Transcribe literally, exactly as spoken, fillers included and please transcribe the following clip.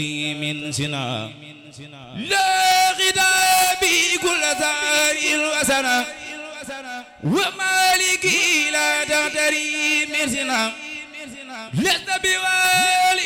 من سنا لا غدابي كل ثائر وسنا ومالكي لا تغتري من سنا لست بوالي